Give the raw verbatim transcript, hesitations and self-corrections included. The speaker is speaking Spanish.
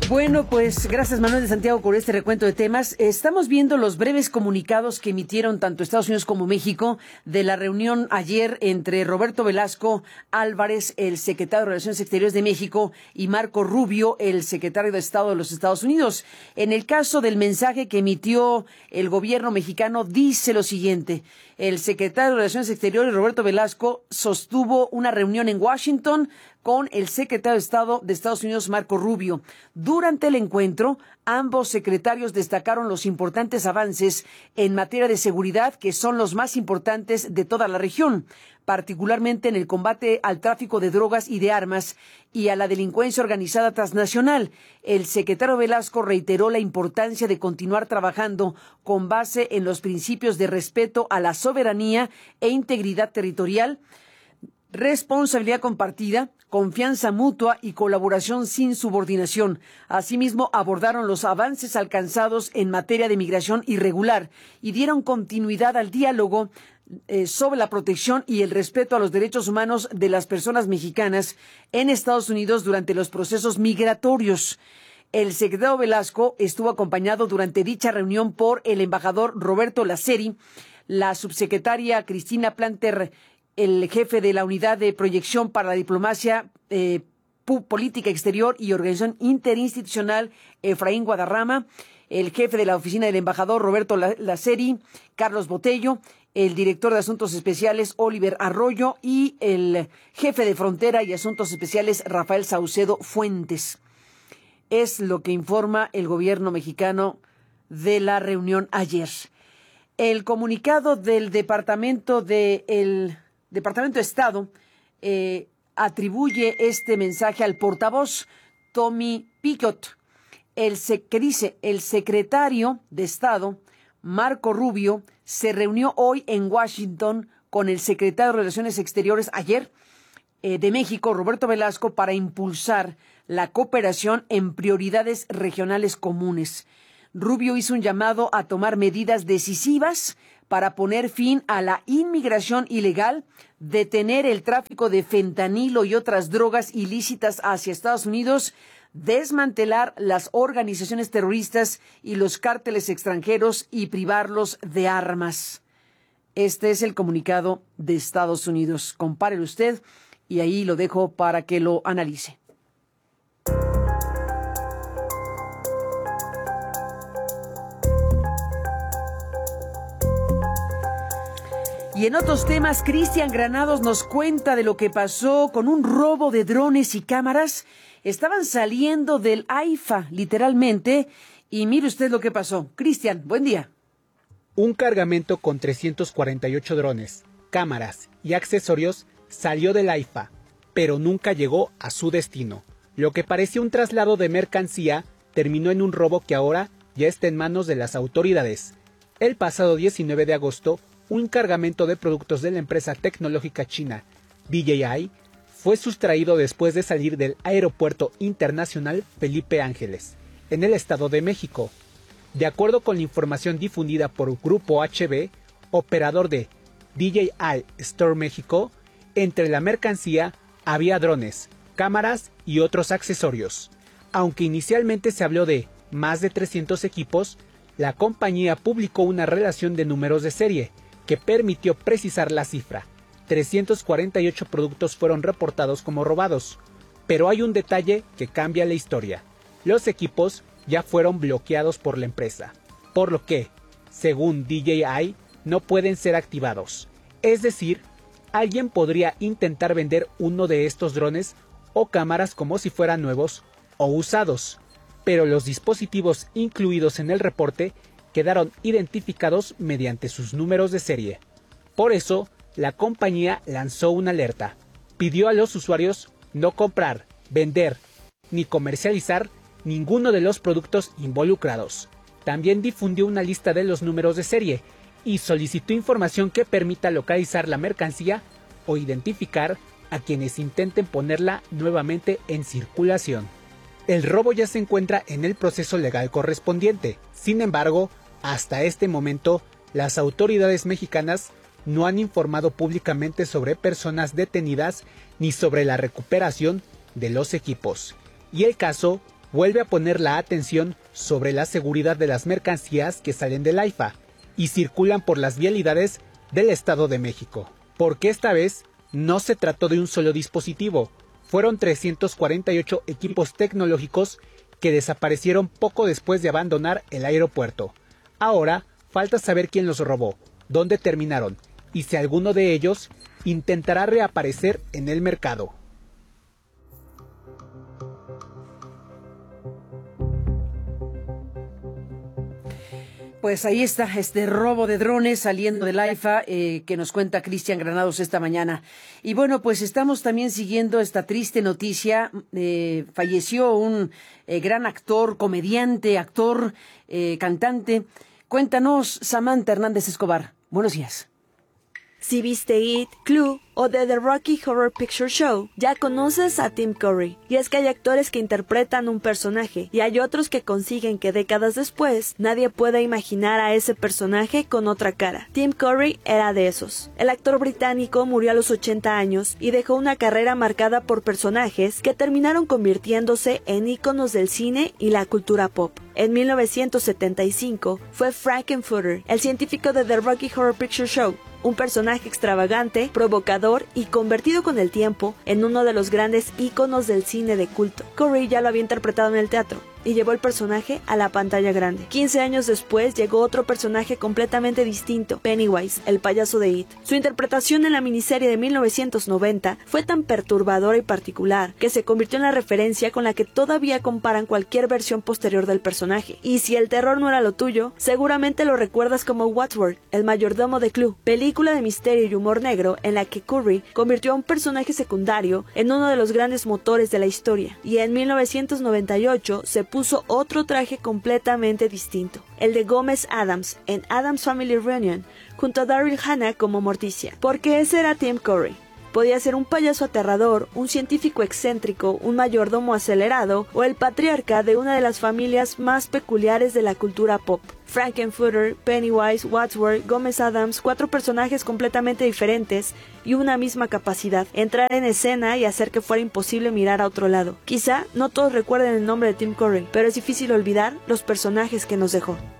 Bueno, pues gracias Manuel de Santiago por este recuento de temas. Estamos viendo los breves comunicados que emitieron tanto Estados Unidos como México de la reunión ayer entre Roberto Velasco Álvarez, el secretario de Relaciones Exteriores de México, y Marco Rubio, el secretario de Estado de los Estados Unidos. En el caso del mensaje que emitió el gobierno mexicano, dice lo siguiente: el secretario de Relaciones Exteriores, Roberto Velasco, sostuvo una reunión en Washington con el secretario de Estado de Estados Unidos, Marco Rubio. Durante el encuentro, ambos secretarios destacaron los importantes avances en materia de seguridad, que son los más importantes de toda la región, particularmente en el combate al tráfico de drogas y de armas y a la delincuencia organizada transnacional. El secretario Velasco reiteró la importancia de continuar trabajando con base en los principios de respeto a la soberanía e integridad territorial, responsabilidad compartida, confianza mutua y colaboración sin subordinación. Asimismo, abordaron los avances alcanzados en materia de migración irregular y dieron continuidad al diálogo eh, sobre la protección y el respeto a los derechos humanos de las personas mexicanas en Estados Unidos durante los procesos migratorios. El secretario Velasco estuvo acompañado durante dicha reunión por el embajador Roberto Laceri, la subsecretaria Cristina Planter, el jefe de la Unidad de Proyección para la Diplomacia, eh, Política Exterior y Organización Interinstitucional, Efraín Guadarrama, el jefe de la Oficina del Embajador, Roberto Laceri, Carlos Botello, el director de Asuntos Especiales, Oliver Arroyo, y el jefe de Frontera y Asuntos Especiales, Rafael Saucedo Fuentes. Es lo que informa el gobierno mexicano de la reunión ayer. El comunicado del Departamento de el Departamento de Estado eh, atribuye este mensaje al portavoz Tommy Picot, el que dice: el secretario de Estado Marco Rubio se reunió hoy en Washington con el secretario de Relaciones Exteriores ayer eh, de México, Roberto Velasco, para impulsar la cooperación en prioridades regionales comunes. Rubio hizo un llamado a tomar medidas decisivas para poner fin a la inmigración ilegal, detener el tráfico de fentanilo y otras drogas ilícitas hacia Estados Unidos, desmantelar las organizaciones terroristas y los cárteles extranjeros y privarlos de armas. Este es el comunicado de Estados Unidos. Compárelo usted y ahí lo dejo para que lo analice. Y en otros temas, Cristian Granados nos cuenta de lo que pasó con un robo de drones y cámaras. Estaban saliendo del AIFA, literalmente, y mire usted lo que pasó. Cristian, buen día. Un cargamento con trescientos cuarenta y ocho drones, cámaras y accesorios salió del AIFA, pero nunca llegó a su destino. Lo que parecía un traslado de mercancía terminó en un robo que ahora ya está en manos de las autoridades. El pasado diecinueve de agosto, un cargamento de productos de la empresa tecnológica china D J I fue sustraído después de salir del Aeropuerto Internacional Felipe Ángeles, en el Estado de México. De acuerdo con la información difundida por Grupo H B, operador de D J I Store México, entre la mercancía había drones, cámaras y otros accesorios. Aunque inicialmente se habló de más de trescientos equipos, la compañía publicó una relación de números de serie que permitió precisar la cifra. trescientos cuarenta y ocho productos fueron reportados como robados, pero hay un detalle que cambia la historia. Los equipos ya fueron bloqueados por la empresa, por lo que, según D J I, no pueden ser activados. Es decir, alguien podría intentar vender uno de estos drones o cámaras como si fueran nuevos o usados, pero los dispositivos incluidos en el reporte quedaron identificados mediante sus números de serie. Por eso, la compañía lanzó una alerta. Pidió a los usuarios no comprar, vender ni comercializar ninguno de los productos involucrados. También difundió una lista de los números de serie y solicitó información que permita localizar la mercancía o identificar a quienes intenten ponerla nuevamente en circulación. El robo ya se encuentra en el proceso legal correspondiente. Sin embargo, hasta este momento, las autoridades mexicanas no han informado públicamente sobre personas detenidas ni sobre la recuperación de los equipos. Y el caso vuelve a poner la atención sobre la seguridad de las mercancías que salen del AIFA y circulan por las vialidades del Estado de México. Porque esta vez no se trató de un solo dispositivo, fueron trescientos cuarenta y ocho equipos tecnológicos que desaparecieron poco después de abandonar el aeropuerto. Ahora falta saber quién los robó, dónde terminaron y si alguno de ellos intentará reaparecer en el mercado. Pues ahí está este robo de drones saliendo del AIFA eh, que nos cuenta Cristian Granados esta mañana. Y bueno, pues estamos también siguiendo esta triste noticia. Eh, falleció un eh, gran actor, comediante, actor, eh, cantante. Cuéntanos, Samantha Hernández Escobar. Buenos días. Si viste It, Clue o The, The Rocky Horror Picture Show, ya conoces a Tim Curry. Y es que hay actores que interpretan un personaje y hay otros que consiguen que décadas después nadie pueda imaginar a ese personaje con otra cara. Tim Curry era de esos. El actor británico murió a los ochenta años y dejó una carrera marcada por personajes que terminaron convirtiéndose en íconos del cine y la cultura pop. En mil novecientos setenta y cinco fue Frankenfurter, el científico de The Rocky Horror Picture Show, un personaje extravagante, provocador y convertido con el tiempo en uno de los grandes íconos del cine de culto. Curry ya lo había interpretado en el teatro y llevó el personaje a la pantalla grande. quince años después llegó otro personaje completamente distinto, Pennywise, el payaso de It. Su interpretación en la miniserie de mil novecientos noventa fue tan perturbadora y particular que se convirtió en la referencia con la que todavía comparan cualquier versión posterior del personaje. Y si el terror no era lo tuyo, seguramente lo recuerdas como Wadsworth, el mayordomo de Clue, película de misterio y humor negro en la que Curry convirtió a un personaje secundario en uno de los grandes motores de la historia. Y en mil novecientos noventa y ocho se puso otro traje completamente distinto, el de Gómez Adams en Addams Family Reunion, junto a Daryl Hannah como Morticia, porque ese era Tim Curry. Podía ser un payaso aterrador, un científico excéntrico, un mayordomo acelerado o el patriarca de una de las familias más peculiares de la cultura pop. Frankenfurter, Pennywise, Wadsworth, Gómez Adams, cuatro personajes completamente diferentes y una misma capacidad, entrar en escena y hacer que fuera imposible mirar a otro lado. Quizá no todos recuerden el nombre de Tim Curry, pero es difícil olvidar los personajes que nos dejó.